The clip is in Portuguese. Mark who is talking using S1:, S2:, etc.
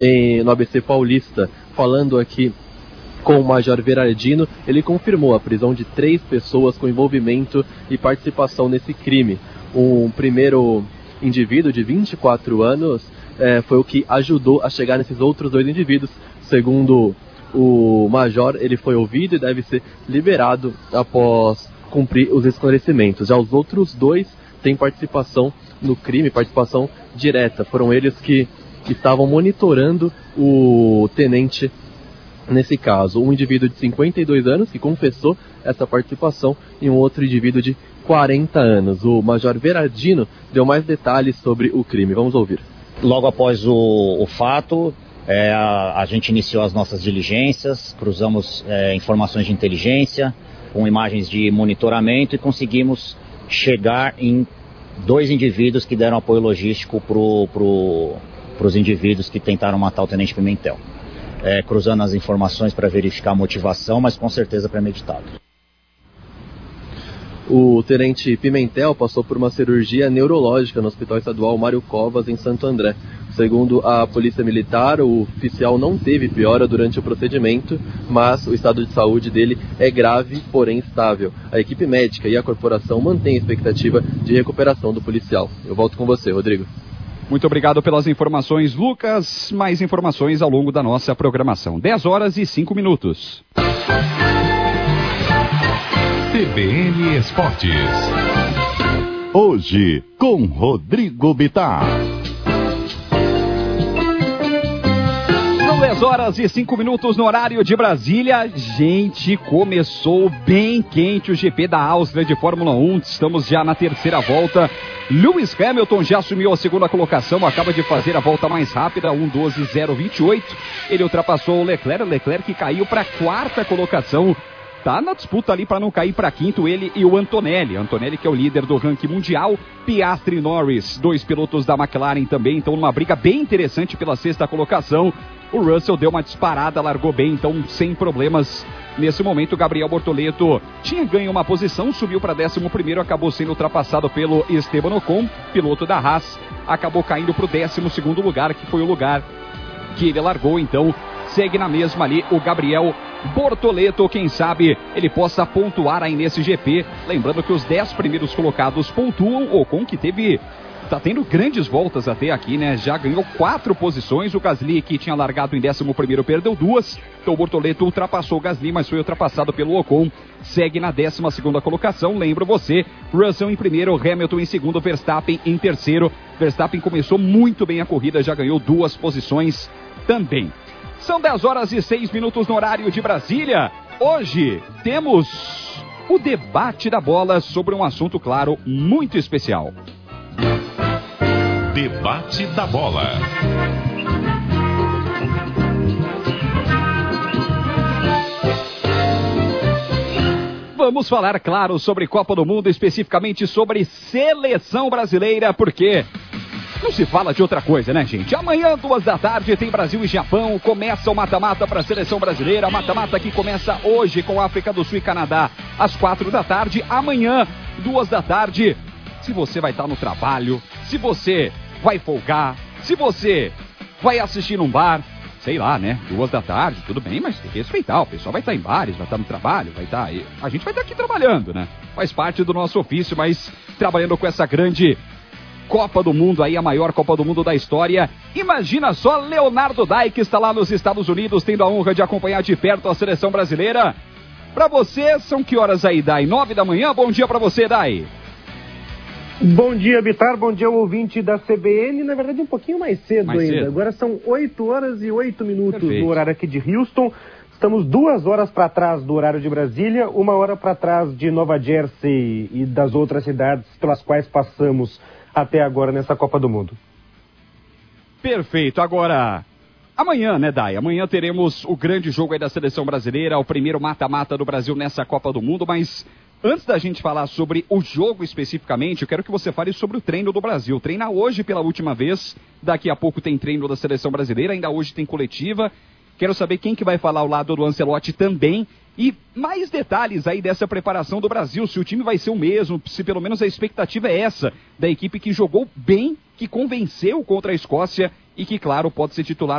S1: no ABC Paulista, falando aqui com o Major Verardino, ele confirmou a prisão de 3 pessoas com envolvimento e participação nesse crime. Um primeiro indivíduo de 24 anos foi o que ajudou a chegar nesses outros 2 indivíduos. Segundo o Major, ele foi ouvido e deve ser liberado após cumprir os esclarecimentos. Já os outros 2 têm participação no crime, participação direta. Foram eles que estavam monitorando o tenente nesse caso. Um indivíduo de 52 anos que confessou essa participação e um outro indivíduo de 40 anos. O Major Verardino deu mais detalhes sobre o crime. Vamos ouvir.
S2: Logo após o fato, a gente iniciou as nossas diligências, cruzamos informações de inteligência com imagens de monitoramento e conseguimos chegar em 2 indivíduos que deram apoio logístico para os indivíduos que tentaram matar o Tenente Pimentel. Cruzando as informações para verificar a motivação, mas com certeza premeditado.
S1: O Tenente Pimentel passou por uma cirurgia neurológica no Hospital Estadual Mário Covas, em Santo André. Segundo a Polícia Militar, o oficial não teve piora durante o procedimento, mas o estado de saúde dele é grave, porém estável. A equipe médica e a corporação mantêm a expectativa de recuperação do policial. Eu volto com você, Rodrigo.
S3: Muito obrigado pelas informações, Lucas. Mais informações ao longo da nossa programação. 10h05.
S4: CBN Esportes.
S5: Hoje, com Rodrigo Bittar.
S3: São 10h05 no horário de Brasília. Gente, começou bem quente o GP da Áustria de Fórmula 1. Estamos já na terceira volta. Lewis Hamilton já assumiu a segunda colocação, acaba de fazer a volta mais rápida, 1:12.028. Ele ultrapassou o Leclerc que caiu para a quarta colocação. Tá na disputa ali para não cair para quinto, ele e o Antonelli. Antonelli, que é o líder do ranking mundial. Piastri e Norris, 2 pilotos da McLaren também, então numa briga bem interessante pela sexta colocação. O Russell deu uma disparada, largou bem, então sem problemas. Nesse momento, Gabriel Bortoleto tinha ganho uma posição, subiu para 11º, acabou sendo ultrapassado pelo Esteban Ocon, piloto da Haas. Acabou caindo para o 12º lugar, que foi o lugar que ele largou, então segue na mesma ali o Gabriel Bortoleto, quem sabe ele possa pontuar aí nesse GP. Lembrando que os 10 primeiros colocados pontuam. Ocon, que tá tendo grandes voltas até aqui, né? Já ganhou 4 posições. O Gasly, que tinha largado em 11º, perdeu 2. Então o Bortoleto ultrapassou o Gasly, mas foi ultrapassado pelo Ocon. Segue na 12ª colocação. Lembro você, Russell em primeiro, Hamilton em segundo, Verstappen em terceiro. Verstappen começou muito bem a corrida, já ganhou 2 posições também. São 10h06 no horário de Brasília. Hoje temos o debate da bola sobre um assunto, claro, muito especial.
S4: Debate da bola.
S3: Vamos falar, claro, sobre Copa do Mundo, especificamente sobre seleção brasileira, porque não se fala de outra coisa, né, gente? Amanhã, 14h, tem Brasil e Japão. Começa o mata-mata para a seleção brasileira. Mata-mata que começa hoje com África do Sul e Canadá às 4h. Amanhã, 2h. Se você vai estar no trabalho, se você vai folgar, se você vai assistir num bar, sei lá, né? 2h, tudo bem, mas tem que respeitar. O pessoal vai estar em bares, vai estar no trabalho, vai estar... A gente vai estar aqui trabalhando, né? Faz parte do nosso ofício, mas trabalhando com essa grande Copa do Mundo aí, a maior Copa do Mundo da história. Imagina só, Leonardo Dai, que está lá nos Estados Unidos, tendo a honra de acompanhar de perto a seleção brasileira. Pra você, são que horas aí, Dai? 9h? Bom dia pra você, Dai.
S6: Bom dia, Bittar. Bom dia, ouvinte da CBN. Na verdade, um pouquinho mais cedo ainda.
S3: Cedo.
S6: Agora são 8h08
S3: Perfeito.
S6: no horário aqui de Houston. Estamos 2 horas para trás do horário de Brasília, 1 hora para trás de Nova Jersey e das outras cidades pelas quais passamos até agora nessa Copa do Mundo.
S3: Perfeito. Agora, amanhã, né, Dai? Amanhã teremos o grande jogo aí da seleção brasileira, o primeiro mata-mata do Brasil nessa Copa do Mundo, mas antes da gente falar sobre o jogo especificamente, eu quero que você fale sobre o treino do Brasil. Treina hoje pela última vez, daqui a pouco tem treino da seleção brasileira, ainda hoje tem coletiva. Quero saber quem que vai falar ao lado do Ancelotti também. E mais detalhes aí dessa preparação do Brasil, se o time vai ser o mesmo, se pelo menos a expectativa é essa, da equipe que jogou bem, que convenceu contra a Escócia e que, claro, pode ser titular